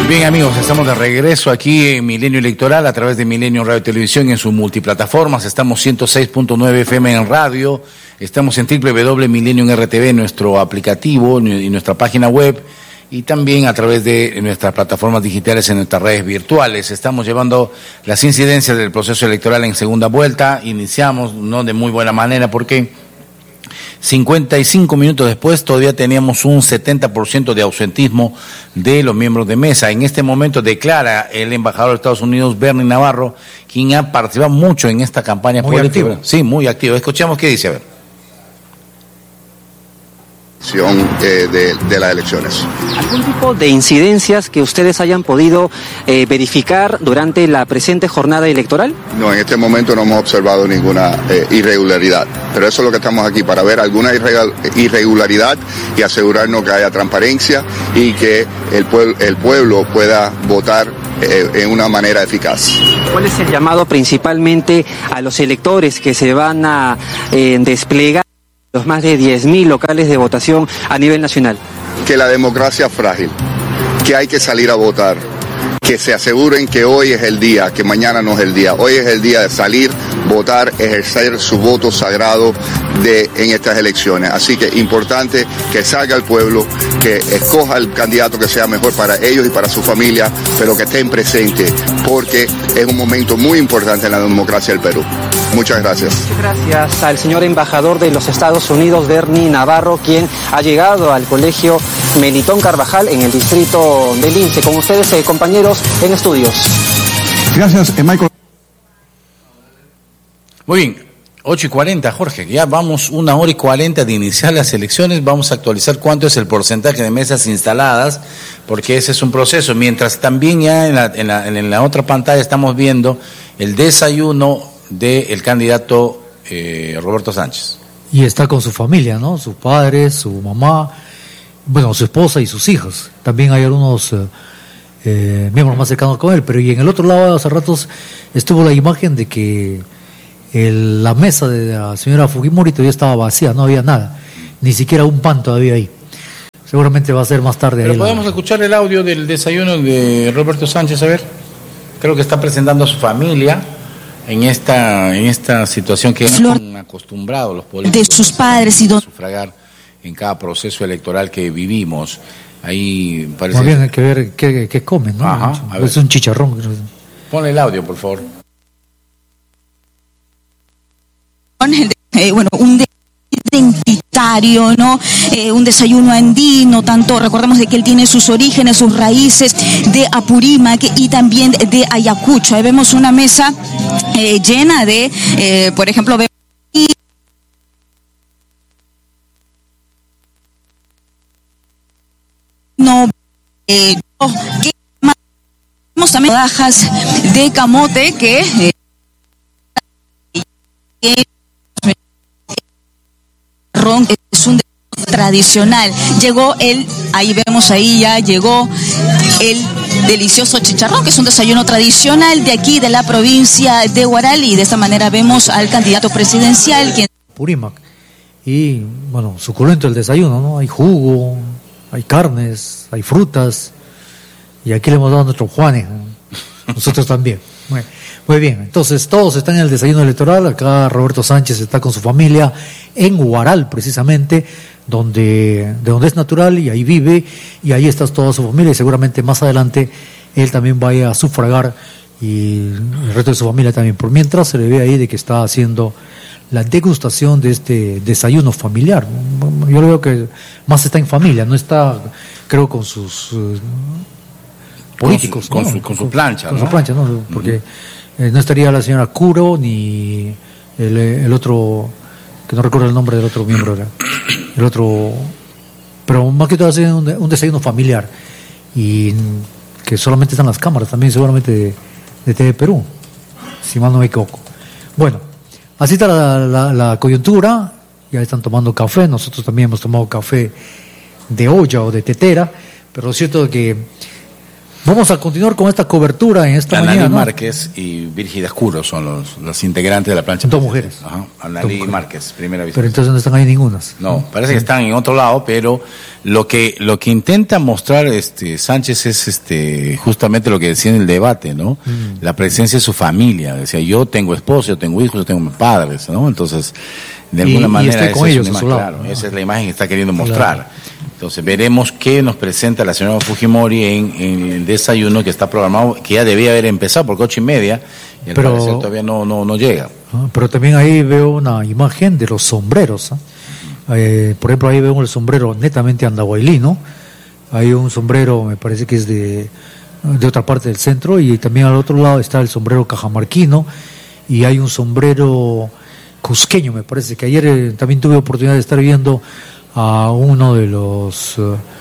Bien, amigos, estamos de regreso aquí en Milenio Electoral a través de Milenio Radio y Televisión en sus multiplataformas. Estamos 106.9 FM en radio, estamos en www.millennium.RTV, nuestro aplicativo y nuestra página web, y también a través de nuestras plataformas digitales en nuestras redes virtuales. Estamos llevando las incidencias del proceso electoral en segunda vuelta. Iniciamos no de muy buena manera porque 55 minutos después todavía teníamos un 70% de ausentismo de los miembros de mesa. En este momento declara el embajador de Estados Unidos, Bernie Navarro, quien ha participado mucho en esta campaña política. Activo. Sí, muy activo. Escuchemos qué dice, a ver. De las elecciones. ¿Algún tipo de incidencias que ustedes hayan podido verificar durante la presente jornada electoral? No, en este momento no hemos observado ninguna irregularidad, pero eso es lo que estamos aquí, para ver alguna irregularidad y asegurarnos que haya transparencia y que el pueblo pueda votar en una manera eficaz. ¿Cuál es el llamado principalmente a los electores que se van a desplegar los más de 10.000 locales de votación a nivel nacional? Que la democracia es frágil, que hay que salir a votar, que se aseguren que hoy es el día, que mañana no es el día. Hoy es el día de salir, votar, ejercer su voto sagrado en estas elecciones. Así que importante que salga el pueblo, que escoja el candidato que sea mejor para ellos y para su familia, pero que estén presentes, porque es un momento muy importante en la democracia del Perú. Muchas gracias. Gracias al señor embajador de los Estados Unidos, Bernie Navarro, quien ha llegado al colegio Melitón Carvajal en el distrito de Lince. Con ustedes, compañeros en estudios. Gracias, Michael. Muy bien, 8:40, Jorge. Ya vamos 1h40 de iniciar las elecciones. Vamos a actualizar cuánto es el porcentaje de mesas instaladas, porque ese es un proceso. Mientras también ya en la otra pantalla estamos viendo el desayuno del candidato Roberto Sánchez. Y está con su familia, ¿no? Sus padres, su mamá, bueno, su esposa y sus hijos. También hay algunos miembros más cercanos con él. Pero y en el otro lado, hace ratos estuvo la imagen de que la mesa de la señora Fujimori todavía estaba vacía, no había nada, ni siquiera un pan todavía ahí. Seguramente va a ser más tarde. Pero podemos escuchar el audio del desayuno de Roberto Sánchez, a ver. Creo que está presentando a su familia en esta situación que han acostumbrado los políticos de sus padres y a sufragar en cada proceso electoral que vivimos. Ahí parece. Más bien hay que ver qué comen, ¿no? Ajá, es un chicharrón. Ponle el audio, por favor. Bueno, un identitario, ¿no? Un desayuno andino, tanto recordemos de que él tiene sus orígenes, sus raíces de Apurímac y también de Ayacucho. Ahí vemos una mesa llena de, por ejemplo, vemos también rodajas de camote que es un tradicional. Llegó el delicioso chicharrón, que es un desayuno tradicional de aquí, de la provincia de Huaral, y de esta manera vemos al candidato presidencial. Purímac. Y, bueno, suculento el desayuno, ¿no? Hay jugo, hay carnes, hay frutas, y aquí le hemos dado a nuestros Juanes, ¿no? Nosotros también. Muy bien, entonces todos están en el desayuno electoral. Acá Roberto Sánchez está con su familia en Huaral, precisamente, de donde es natural, y ahí vive, y ahí está toda su familia, y seguramente más adelante él también vaya a sufragar, y el resto de su familia también. Por mientras se le ve ahí de que está haciendo la degustación de este desayuno familiar. Yo veo que más está en familia, no está, creo, con sus políticos. Con su plancha, con ¿no? Su plancha, ¿no? Porque no estaría la señora Curo ni el otro, que no recuerdo el nombre del otro miembro, el otro, pero más que todo hace un desayuno familiar, y que solamente están las cámaras también, seguramente de TV Perú, si mal no me equivoco. Bueno, así está la coyuntura. Ya están tomando café, nosotros también hemos tomado café de olla o de tetera, pero lo cierto es que Vamos a continuar con esta cobertura en esta Analí mañana. Márquez y Virgida Escuro son los integrantes de la plancha. Dos mujeres. Ajá. Analí Márquez, primera vez. Pero entonces no están ahí ningunas. No, parece que están en otro lado, pero lo que intenta mostrar Sánchez es justamente lo que decía en el debate, ¿no? La presencia de su familia. Decía, yo tengo esposo, yo tengo hijos, yo tengo padres, ¿no? Entonces, de alguna manera estoy con esa ellos es a una su imagen, lado, claro, ¿no? esa es la imagen que está queriendo mostrar. Claro. Entonces veremos qué nos presenta la señora Fujimori en el desayuno que está programado, que ya debía haber empezado por 8:30 y al parecer todavía no llega. Pero también ahí veo una imagen de los sombreros. Por ejemplo, ahí veo el sombrero netamente andahuaylino. Hay un sombrero, me parece que es de otra parte del centro, y también al otro lado está el sombrero cajamarquino, y hay un sombrero cusqueño, me parece que ayer también tuve oportunidad de estar viendo a uno de los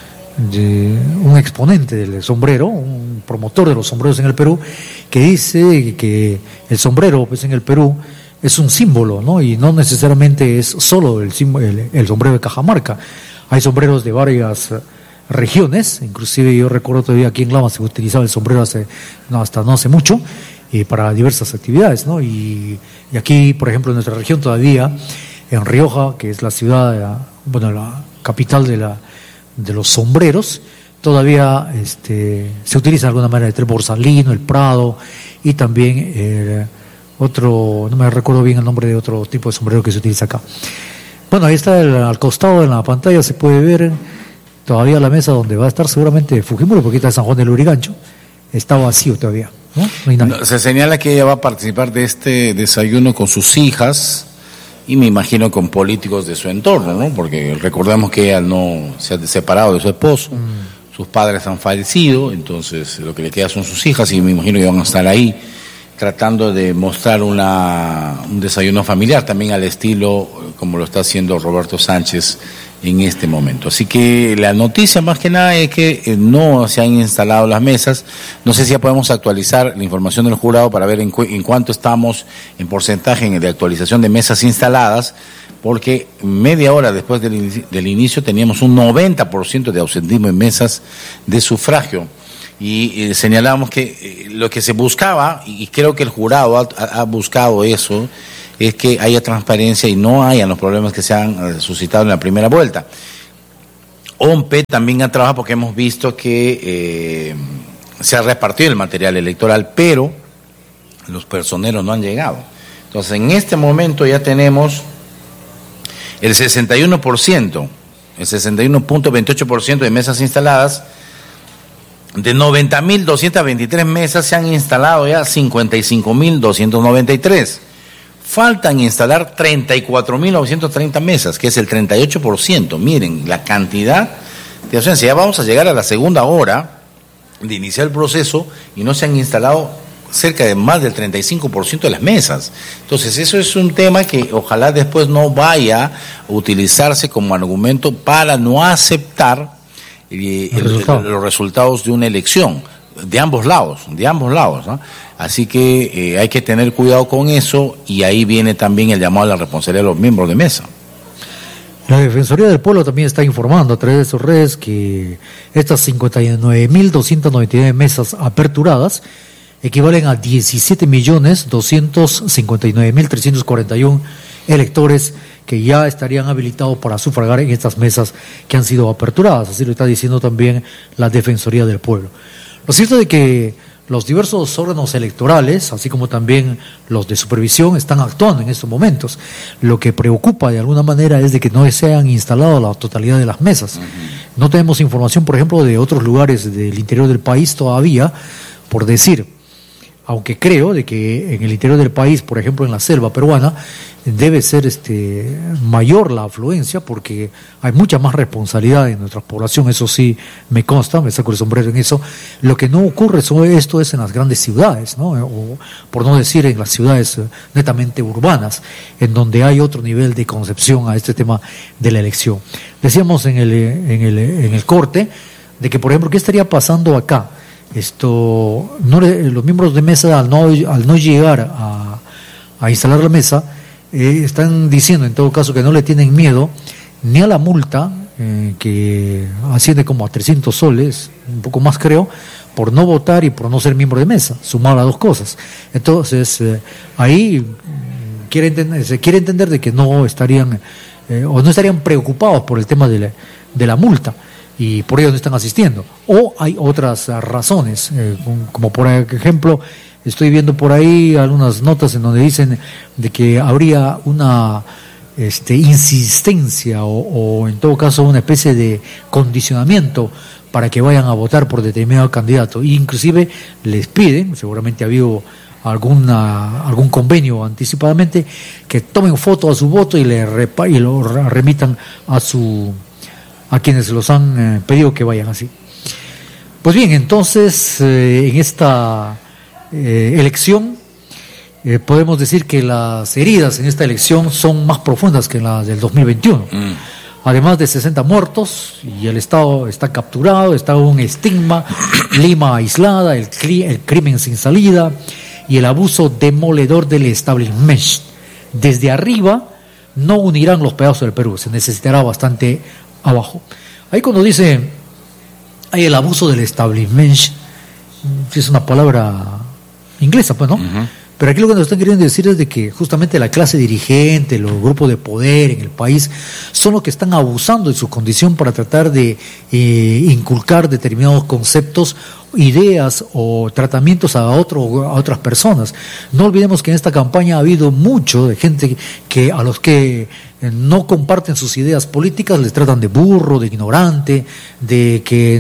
un exponente del sombrero, un promotor de los sombreros en el Perú, que dice que el sombrero, pues, en el Perú es un símbolo, ¿no? Y no necesariamente es solo el sombrero de Cajamarca. Hay sombreros de varias regiones, inclusive yo recuerdo todavía aquí en Lama se utilizaba el sombrero hasta no hace mucho, para diversas actividades, ¿no? Y aquí, por ejemplo, en nuestra región todavía, en Rioja, que es la ciudad, la capital de los sombreros, todavía se utiliza de alguna manera el borsalino, el Prado, y también otro, no me recuerdo bien el nombre de otro tipo de sombrero que se utiliza acá. Bueno, ahí está al costado en la pantalla, se puede ver todavía la mesa donde va a estar seguramente Fujimori, porque está San Juan del Lurigancho, está vacío todavía, ¿no? No hay nadie. Se señala que ella va a participar de este desayuno con sus hijas, y me imagino con políticos de su entorno, ¿no? Porque recordemos que ella no se ha separado de su esposo, sus padres han fallecido, entonces lo que le queda son sus hijas, y me imagino que van a estar ahí tratando de mostrar un desayuno familiar, también al estilo como lo está haciendo Roberto Sánchez en este momento. Así que la noticia más que nada es que no se han instalado las mesas. No sé si ya podemos actualizar la información del jurado para ver en cuánto estamos en porcentaje de actualización de mesas instaladas, porque media hora después del inicio teníamos un 90% de ausentismo en mesas de sufragio. Y señalábamos que lo que se buscaba, y creo que el jurado ha buscado eso, es que haya transparencia y no hayan los problemas que se han suscitado en la primera vuelta. OMPE también ha trabajado porque hemos visto que se ha repartido el material electoral, pero los personeros no han llegado. Entonces, en este momento ya tenemos el 61%, el 61.28% de mesas instaladas. De 90.223 mesas se han instalado ya 55.293. Faltan instalar 34.930 mesas, que es el 38%. Miren la cantidad de ausencia. Ya vamos a llegar a la segunda hora de iniciar el proceso y no se han instalado cerca de más del 35% de las mesas. Entonces eso es un tema que ojalá después no vaya a utilizarse como argumento para no aceptar los resultados de una elección, de ambos lados, ¿no? Así que hay que tener cuidado con eso, y ahí viene también el llamado a la responsabilidad de los miembros de mesa. La Defensoría del Pueblo también está informando a través de sus redes que estas 59.299 mesas aperturadas equivalen a 17.259.341 electores que ya estarían habilitados para sufragar en estas mesas que han sido aperturadas. Así lo está diciendo también la Defensoría del Pueblo. Lo cierto es que los diversos órganos electorales, así como también los de supervisión, están actuando en estos momentos. Lo que preocupa de alguna manera es de que no se hayan instalado la totalidad de las mesas. No tenemos información, por ejemplo, de otros lugares del interior del país todavía, por decir, aunque creo de que en el interior del país, por ejemplo en la selva peruana, debe ser mayor la afluencia, porque hay mucha más responsabilidad en nuestra población, eso sí me consta, me saco el sombrero en eso. Lo que no ocurre esto es en las grandes ciudades, ¿no? O por no decir en las ciudades netamente urbanas, en donde hay otro nivel de concepción a este tema de la elección. Decíamos en el corte de que, por ejemplo, ¿qué estaría pasando acá? Los miembros de mesa, al no llegar a instalar la mesa, están diciendo en todo caso que no le tienen miedo ni a la multa, que asciende como a 300 soles, un poco más creo, por no votar y por no ser miembro de mesa, sumar las dos cosas. Entonces, ahí se quiere entender de que no estarían o no estarían preocupados por el tema de la multa y por ello no están asistiendo. O hay otras razones, como por ejemplo, estoy viendo por ahí algunas notas en donde dicen de que habría una insistencia o en todo caso una especie de condicionamiento para que vayan a votar por determinado candidato. Inclusive les piden, seguramente ha habido algún convenio anticipadamente, que tomen foto a su voto y lo remitan a quienes los han pedido que vayan así. Pues bien, entonces en esta elección podemos decir que las heridas en esta elección son más profundas que las del 2021. Además de 60 muertos, y el Estado está capturado, está un estigma, Lima aislada, el crimen sin salida y el abuso demoledor del establishment. Desde arriba no unirán los pedazos del Perú, se necesitará bastante abajo. Ahí cuando dice hay el abuso del establishment, es una palabra inglesa, pues, ¿no? Uh-huh. Pero aquí lo que nos están queriendo decir es de que justamente la clase dirigente, los grupos de poder en el país, son los que están abusando de su condición para tratar de inculcar determinados conceptos, ideas o tratamientos a otras personas. No olvidemos que en esta campaña ha habido mucho de gente que a los que no comparten sus ideas políticas les tratan de burro, de ignorante, de que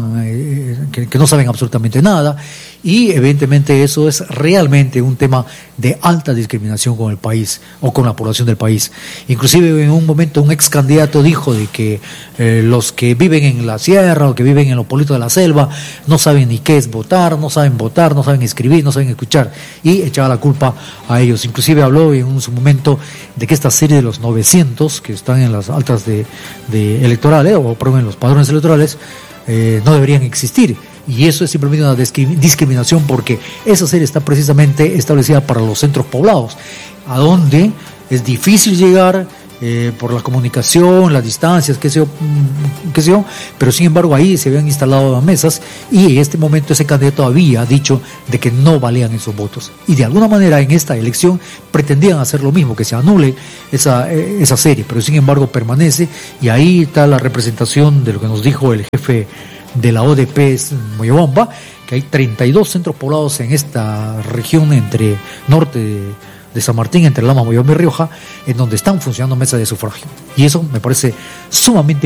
no saben absolutamente nada, y evidentemente eso es realmente un tema de alta discriminación con el país o con la población del país. Inclusive en un momento un ex candidato dijo de que los que viven en la sierra o que viven en los pueblitos de la selva no saben ni qué es votar, no saben escribir, no saben escuchar, y echaba la culpa a ellos. Inclusive habló en su momento de que esta serie de los 900 que están en las altas de electorales, o perdón, en los padrones electorales, no deberían existir. Y eso es simplemente una discriminación, porque esa serie está precisamente establecida para los centros poblados, a donde es difícil llegar por la comunicación, las distancias, qué sé yo, pero sin embargo ahí se habían instalado mesas, y en este momento ese candidato había dicho de que no valían esos votos, y de alguna manera en esta elección pretendían hacer lo mismo, que se anule esa serie, pero sin embargo permanece, y ahí está la representación de lo que nos dijo el jefe de la ODP Moyobamba, que hay 32 centros poblados en esta región entre norte de San Martín, entre Lama, Moyobamba y Rioja, en donde están funcionando mesas de sufragio. Y eso me parece sumamente